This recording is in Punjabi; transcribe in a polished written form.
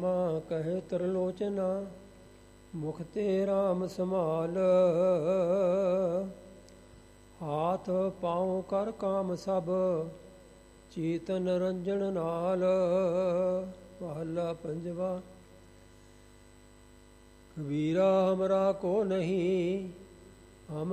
ਰਾਮਾ ਕਹੇ ਤਰਲੋਚਨਾ, ਮੁਖ ਤੇ ਰਾਮ ਸਮਾਲ। ਹਾਥ ਪਾਉ ਕਰ ਕਾਮ ਸਭ, ਚੇਤਨ ਰੰਜਨ ਨਾਲ। ਮਹਲਾ ਪੰਜਵਾ। ਕਬੀਰਾ ਹਮਰਾ ਕੋ ਨਹੀਂ,